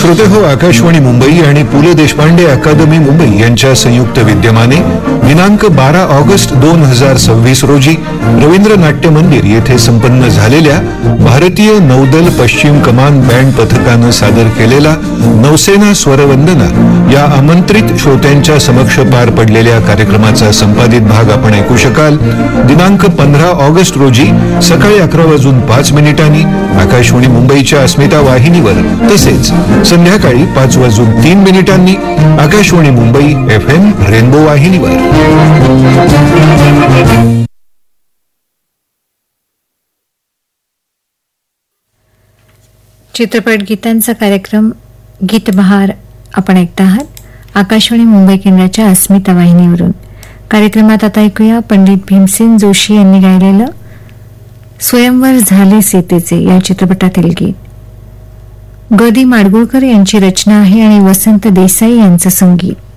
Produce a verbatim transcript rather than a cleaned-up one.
श्रोते हो, आकाशवाणी मुंबई आणि पु ल देशपांडे अकादमी मुंबई यांच्या संयुक्त विद्यमाने दिनांक बारा ऑगस्ट दोन हजार सव्वीस रोजी रवींद्र नाट्य मंदिर येथे संपन्न झालेल्या भारतीय नौदल पश्चिम कमान बँड पथकानं सादर केलेला नौसेना स्वरवंदना या आमंत्रित श्रोत्यांच्या समक्ष पार पडलेल्या कार्यक्रमाचा संपादित भाग आपण ऐकू शकाल. दिनांक पंधरा ऑगस्ट रोजी सकाळी अकरा वाजून पाच मिनिटांनी आकाशवाणी मुंबईच्या अस्मिता वाहिनीवर, तसेच संध्याकाळी पाच वाजून तीन मिनिटांनी Akashvani Mumbai F M rainbow वाहिनीवर. चित्रपट गीतांचा कार्यक्रम गीतबहार आपण ऐकता आहात आकाशवाणी मुंबई केंद्राच्या अस्मिता वाहिनीवरून. कार्यक्रमात आता ऐकूया पंडित भीमसेन जोशी यांनी गायलेलं स्वयंवर झाले सीतेचे या चित्रपटातील गीत. ग दी माडगुळकर यांची रचना आहे आणि वसंत देसाई यांचं संगीत.